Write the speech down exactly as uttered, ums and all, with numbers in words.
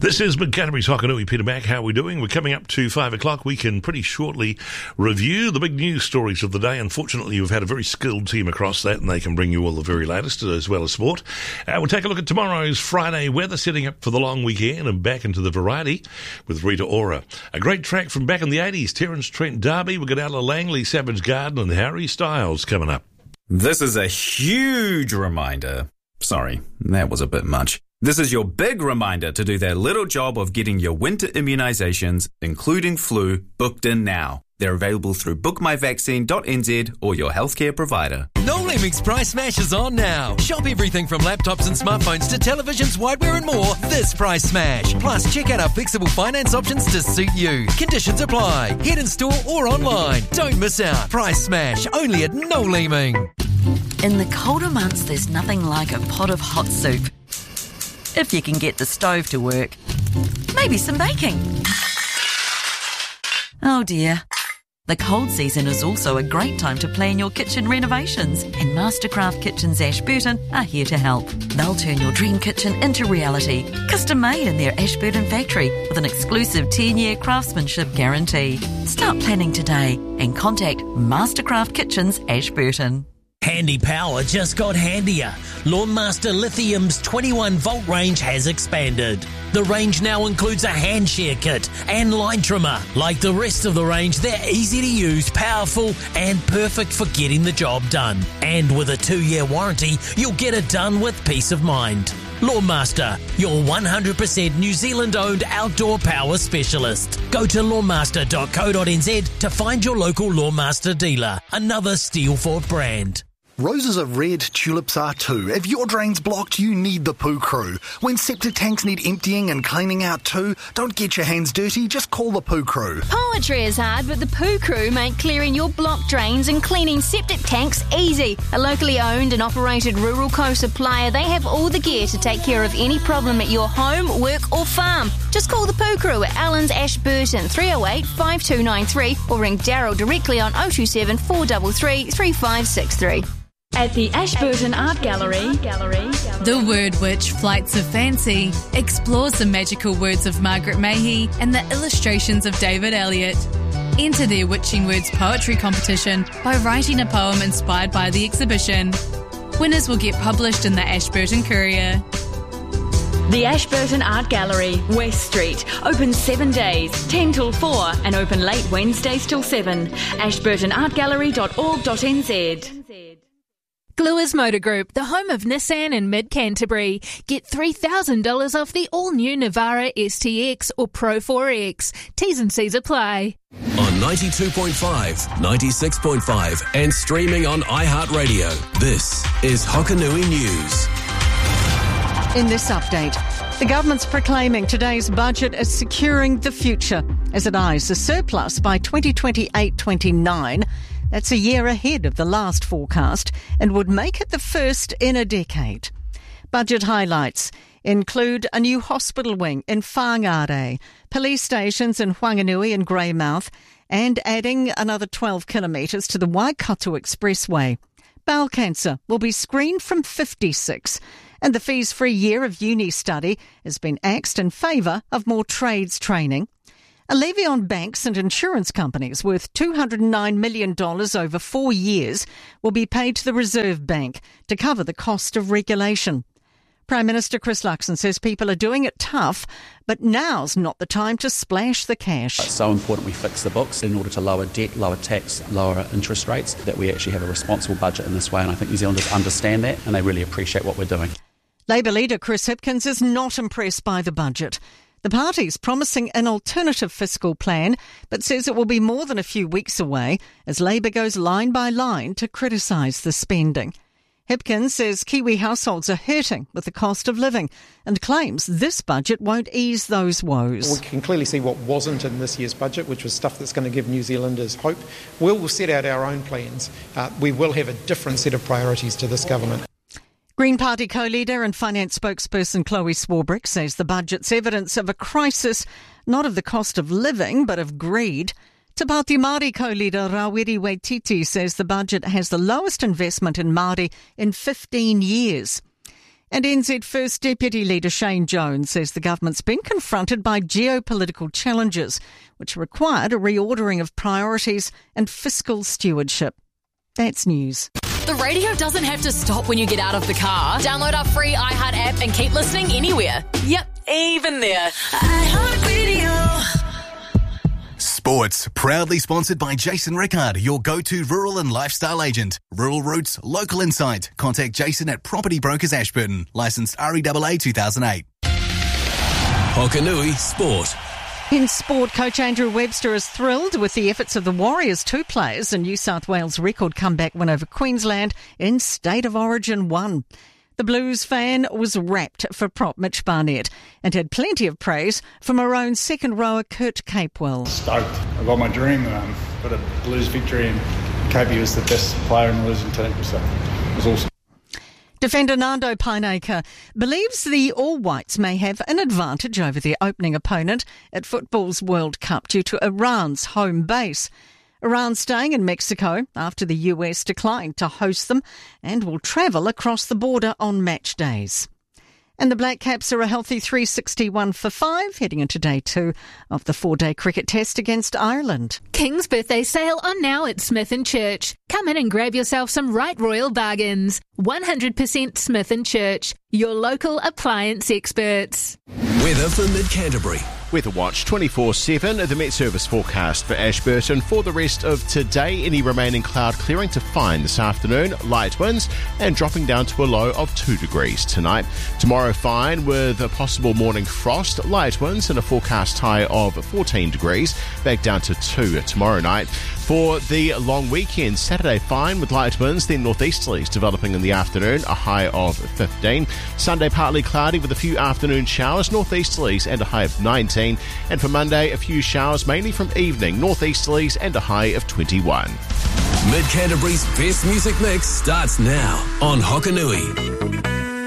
This is Mid Canterbury's Hokanui. Peter Mack, how are we doing? We're coming up to five o'clock. We can pretty shortly review the big news stories of the day. Unfortunately, we've had a very skilled team across that, and they can bring you all the very latest as well as sport. Uh, we'll take a look at tomorrow's Friday weather, setting up for the long weekend and back into the variety with Rita Ora. A great track from back in the eighties, Terence Trent D'Arby. We've got Ella Langley, Savage Garden, and Harry Styles coming up. This is a huge reminder. Sorry, that was a bit much. This is your big reminder to do that little job of getting your winter immunisations, including flu, booked in now. They're available through book my vaccine dot n z or your healthcare provider. No Lemmings Price Smash is on now. Shop everything from laptops and smartphones to televisions, whiteware and more this Price Smash. Plus, check out our flexible finance options to suit you. Conditions apply. Head in store or online. Don't miss out. Price Smash, only at No Lemming. In the colder months, there's nothing like a pot of hot soup. If you can get the stove to work. Maybe some baking. Oh dear. The cold season is also a great time to plan your kitchen renovations, and Mastercraft Kitchens Ashburton are here to help. They'll turn your dream kitchen into reality, custom made in their Ashburton factory with an exclusive ten-year craftsmanship guarantee. Start planning today and contact Mastercraft Kitchens Ashburton. Handy Power just got handier. Lawnmaster Lithium's twenty-one volt range has expanded. The range now includes a hand shear kit and line trimmer. Like the rest of the range, they're easy to use, powerful, and perfect for getting the job done. And with a two-year warranty, you'll get it done with peace of mind. Lawnmaster, your one hundred percent New Zealand-owned outdoor power specialist. Go to lawnmaster dot co dot n z to find your local Lawnmaster dealer, another Steelfort brand. Roses are red, tulips are too. If your drain's blocked, you need the Poo Crew. When septic tanks need emptying and cleaning out too, don't get your hands dirty, just call the Poo Crew. Poetry is hard, but the Poo Crew make clearing your blocked drains and cleaning septic tanks easy. A locally owned and operated rural co-supplier, they have all the gear to take care of any problem at your home, work or farm. Just call the Poo Crew at Allen's Ashburton, three oh eight, five two nine three, or ring Daryl directly on oh two seven, four three three, three five six three. At the Ashburton Art Gallery, Gallery, The Word Witch Flights of Fancy explores the magical words of Margaret Mahy and the illustrations of David Elliott. Enter their Witching Words poetry competition by writing a poem inspired by the exhibition. Winners will get published in the Ashburton Courier. The Ashburton Art Gallery, West Street, open seven days, ten till four, and open late Wednesdays till seven. ashburton art gallery dot org dot n z. Gluers Motor Group, the home of Nissan in Mid-Canterbury. Get three thousand dollars off the all-new Navara S T X or Pro four X. T's and C's apply. On ninety-two point five, ninety-six point five and streaming on iHeartRadio, this is Hokanui News. In this update, the government's proclaiming today's budget as securing the future as it eyes a surplus by twenty twenty-eight twenty-nine. That's a year ahead of the last forecast and would make it the first in a decade. Budget highlights include a new hospital wing in Whangārei, police stations in Whanganui and Greymouth, and adding another twelve kilometres to the Waikato Expressway. Bowel cancer will be screened from fifty-six, and the fees-free year of uni study has been axed in favour of more trades training. A levy on banks and insurance companies worth two hundred nine million dollars over four years will be paid to the Reserve Bank to cover the cost of regulation. Prime Minister Chris Luxon says people are doing it tough, but now's not the time to splash the cash. It's so important we fix the books in order to lower debt, lower tax, lower interest rates, that we actually have a responsible budget in this way, and I think New Zealanders understand that and they really appreciate what we're doing. Labour leader Chris Hipkins is not impressed by the budget. The party's promising an alternative fiscal plan, but says it will be more than a few weeks away as Labour goes line by line to criticise the spending. Hipkins says Kiwi households are hurting with the cost of living and claims this budget won't ease those woes. We can clearly see what wasn't in this year's budget, which was stuff that's going to give New Zealanders hope. We'll set out our own plans. Uh, we will have a different set of priorities to this government. Green Party co-leader and finance spokesperson Chloe Swarbrick says the budget's evidence of a crisis, not of the cost of living, but of greed. Te Pāti Māori co-leader Rawiri Waititi says the budget has the lowest investment in Māori in fifteen years. And N Z First Deputy Leader Shane Jones says the government's been confronted by geopolitical challenges, which required a reordering of priorities and fiscal stewardship. That's news. The radio doesn't have to stop when you get out of the car. Download our free iHeart app and keep listening anywhere. Yep, even there. iHeartRadio. Sports, proudly sponsored by Jason Rickard, your go-to rural and lifestyle agent. Rural roots, local insight. Contact Jason at Property Brokers Ashburton. Licensed R E A A two thousand eight. Hokanui Sport. In sport, coach Andrew Webster is thrilled with the efforts of the Warriors two players in New South Wales' record comeback win over Queensland in State of Origin one. The Blues fan was rapt for prop Mitch Barnett and had plenty of praise from our own second rower Kurt Capewell. Stoked. I got my dream. Um, got a Blues victory and Capey was the best player in the losing team, so it was awesome. Defender Nando Pineacre believes the All Whites may have an advantage over their opening opponent at football's World Cup due to Iran's home base. Iran staying in Mexico after the U S declined to host them and will travel across the border on match days. And the Black Caps are a healthy three sixty-one for five, heading into day two of the four-day cricket test against Ireland. King's birthday sale on now at Smith and Church. Come in and grab yourself some right royal bargains. one hundred percent Smith and Church, your local appliance experts. Weather for Mid-Canterbury. Weather Watch twenty-four seven, the Met Service forecast for Ashburton. For the rest of today, any remaining cloud clearing to fine this afternoon, light winds and dropping down to a low of two degrees tonight. Tomorrow fine with a possible morning frost, light winds and a forecast high of fourteen degrees, back down to two tomorrow night. For the long weekend, Saturday fine with light winds, then northeasterlies developing in the afternoon, a high of fifteen. Sunday partly cloudy with a few afternoon showers, northeasterlies and a high of nineteen. And for Monday, a few showers mainly from evening, northeasterlies and a high of twenty-one. Mid-Canterbury's best music mix starts now on Hokanui.